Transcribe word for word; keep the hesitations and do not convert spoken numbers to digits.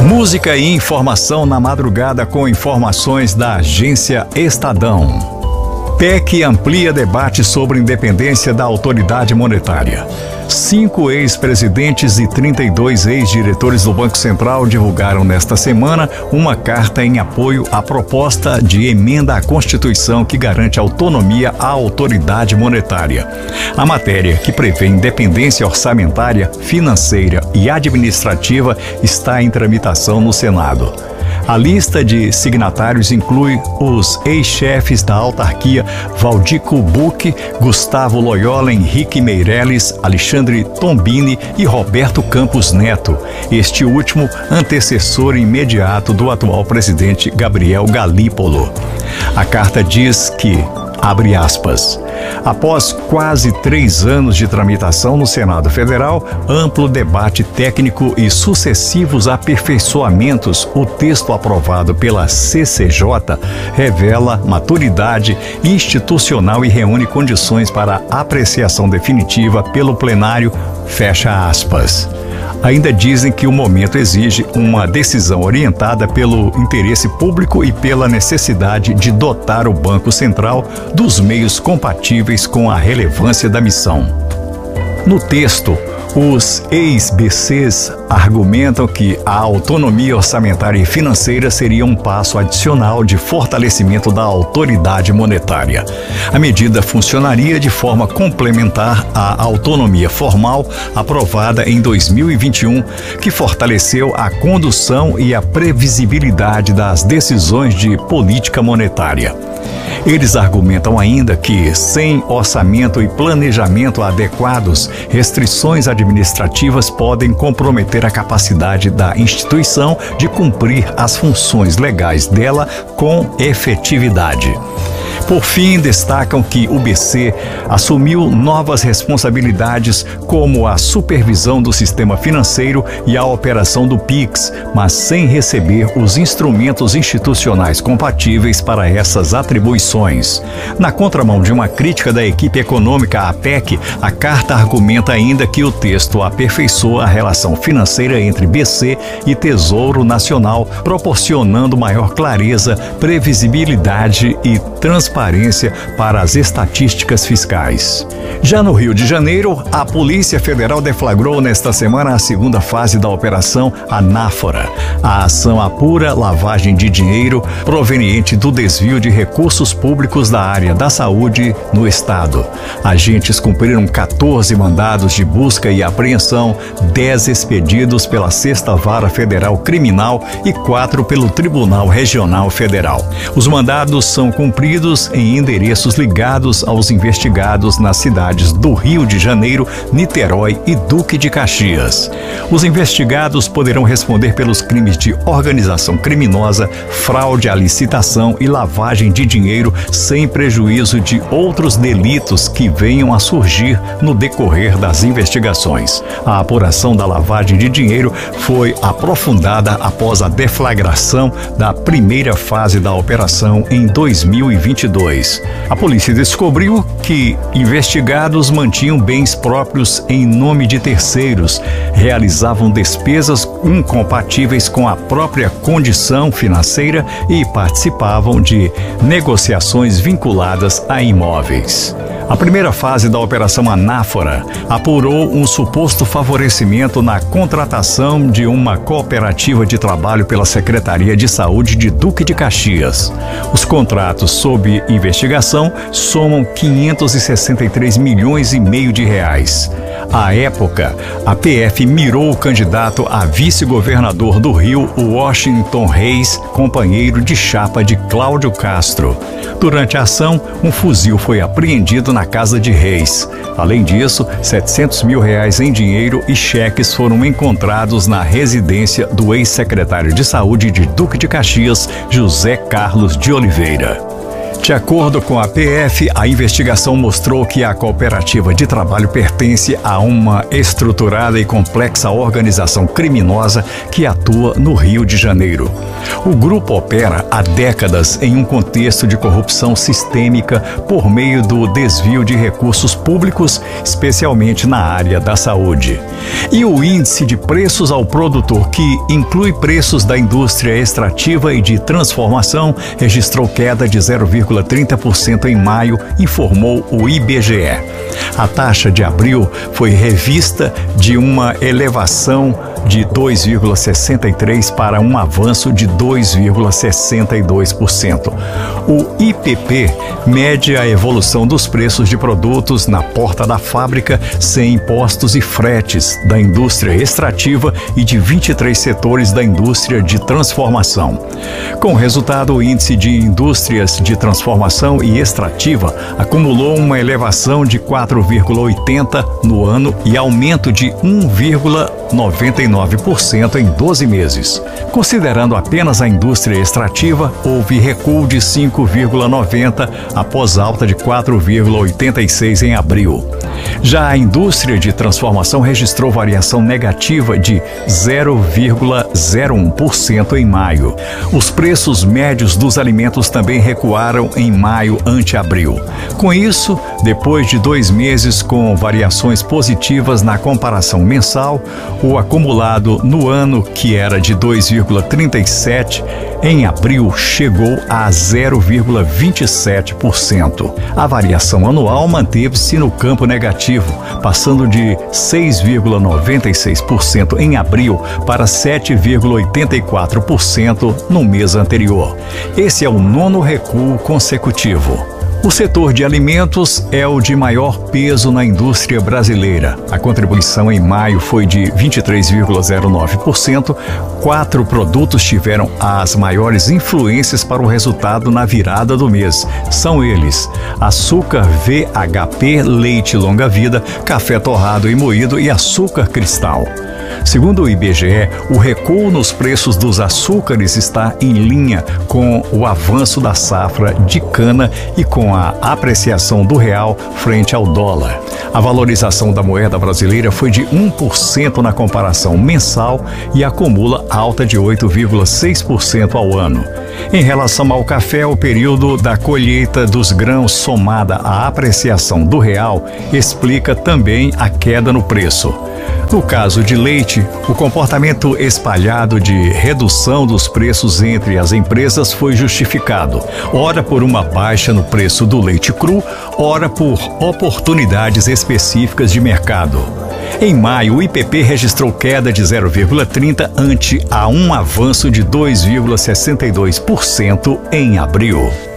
Música e informação na madrugada com informações da Agência Estadão. P E C amplia debate sobre independência da autoridade monetária. Cinco ex-presidentes e trinta e dois ex-diretores do Banco Central divulgaram nesta semana uma carta em apoio à proposta de emenda à Constituição que garante autonomia à autoridade monetária. A matéria, que prevê independência orçamentária, financeira e administrativa, está em tramitação no Senado. A lista de signatários inclui os ex-chefes da autarquia Valdico Bucchi, Gustavo Loyola, Henrique Meirelles, Alexandre Tombini e Roberto Campos Neto, este último antecessor imediato do atual presidente Gabriel Galípolo. A carta diz que, abre aspas, após quase três anos de tramitação no Senado Federal, amplo debate técnico e sucessivos aperfeiçoamentos, o texto aprovado pela C C J revela maturidade institucional e reúne condições para apreciação definitiva pelo plenário, fecha aspas. Ainda dizem que o momento exige uma decisão orientada pelo interesse público e pela necessidade de dotar o Banco Central dos meios compatíveis com a relevância da missão. No texto, os ex-B Cs argumentam que a autonomia orçamentária e financeira seria um passo adicional de fortalecimento da autoridade monetária. A medida funcionaria de forma complementar à autonomia formal aprovada em dois mil e vinte e um, que fortaleceu a condução e a previsibilidade das decisões de política monetária. Eles argumentam ainda que, sem orçamento e planejamento adequados, restrições administrativas podem comprometer a capacidade da instituição de cumprir as funções legais dela com efetividade. Por fim, destacam que o B C assumiu novas responsabilidades como a supervisão do sistema financeiro e a operação do Pix, mas sem receber os instrumentos institucionais compatíveis para essas atribuições. Na contramão de uma crítica da equipe econômica à P E C, a carta argumenta ainda que o texto aperfeiçoa a relação financeira entre B C e Tesouro Nacional, proporcionando maior clareza, previsibilidade e transparência para as estatísticas fiscais. Já no Rio de Janeiro, a Polícia Federal deflagrou nesta semana a segunda fase da Operação Anáfora. A ação apura lavagem de dinheiro proveniente do desvio de recursos públicos da área da saúde no estado. Agentes cumpriram quatorze mandados de busca e apreensão, dez expedidos pela Sexta Vara Federal Criminal e quatro pelo Tribunal Regional Federal. Os mandados são cumpridos em endereços ligados aos investigados nas cidades do Rio de Janeiro, Niterói e Duque de Caxias. Os investigados poderão responder pelos crimes de organização criminosa, fraude à licitação e lavagem de dinheiro, sem prejuízo de outros delitos que venham a surgir no decorrer das investigações. A apuração da lavagem de dinheiro foi aprofundada após a deflagração da primeira fase da operação em dois mil e vinte e dois. A polícia descobriu que investigados mantinham bens próprios em nome de terceiros, realizavam despesas incompatíveis com a própria condição financeira e participavam de negociações vinculadas a imóveis. A primeira fase da Operação Anáfora apurou um suposto favorecimento na contratação de uma cooperativa de trabalho pela Secretaria de Saúde de Duque de Caxias. Os contratos sob investigação somam quinhentos e sessenta e três milhões e meio de reais. À época, a P F mirou o candidato a vice-governador do Rio, Washington Reis, companheiro de chapa de Cláudio Castro. Durante a ação, um fuzil foi apreendido na casa de Reis. Além disso, setecentos mil reais em dinheiro e cheques foram encontrados na residência do ex-secretário de Saúde de Duque de Caxias, José Carlos de Oliveira. De acordo com a P F, a investigação mostrou que a cooperativa de trabalho pertence a uma estruturada e complexa organização criminosa que atua no Rio de Janeiro. O grupo opera há décadas em um contexto de corrupção sistêmica por meio do desvio de recursos públicos, especialmente na área da saúde. E o índice de preços ao produtor, que inclui preços da indústria extrativa e de transformação, registrou queda de zero vírgula trinta por cento em maio, informou o I B G E. A taxa de abril foi revista de uma elevação de dois vírgula sessenta e três por cento para um avanço de dois vírgula sessenta e dois por cento. O I P P mede a evolução dos preços de produtos na porta da fábrica sem impostos e fretes da indústria extrativa e de vinte e três setores da indústria de transformação. Com o resultado, o índice de indústrias de transformação e extrativa acumulou uma elevação de quatro vírgula oitenta por cento no ano e aumento de um vírgula noventa e nove por cento em doze meses. Considerando apenas a indústria extrativa, houve recuo de cinco vírgula noventa por cento após alta de quatro vírgula oitenta e seis por cento em abril. Já a indústria de transformação registrou variação negativa de zero vírgula zero um por cento em maio. Os preços médios dos alimentos também recuaram em maio ante abril. Com isso, depois de dois meses com variações positivas na comparação mensal, o acumulado no ano, que era de dois vírgula trinta e sete por cento, em abril chegou a zero vírgula vinte e sete por cento. A variação anual manteve-se no campo negativo, passando de seis vírgula noventa e seis por cento em abril para sete vírgula oitenta e quatro por cento no mês anterior. Esse é o nono recuo consecutivo. O setor de alimentos é o de maior peso na indústria brasileira. A contribuição em maio foi de vinte e três vírgula zero nove por cento. Quatro produtos tiveram as maiores influências para o resultado na virada do mês. São eles: açúcar V H P, leite longa-vida, café torrado e moído e açúcar cristal. Segundo o I B G E, o recuo nos preços dos açúcares está em linha com o avanço da safra de cana e com a apreciação do real frente ao dólar. A valorização da moeda brasileira foi de um por cento na comparação mensal e acumula alta de oito vírgula seis por cento ao ano. Em relação ao café, o período da colheita dos grãos somada à apreciação do real explica também a queda no preço. No caso de leite, o comportamento espalhado de redução dos preços entre as empresas foi justificado, ora por uma baixa no preço do leite cru, ora por oportunidades específicas de mercado. Em maio, o I P P registrou queda de zero vírgula trinta por cento ante a um avanço de dois vírgula sessenta e dois por cento em abril.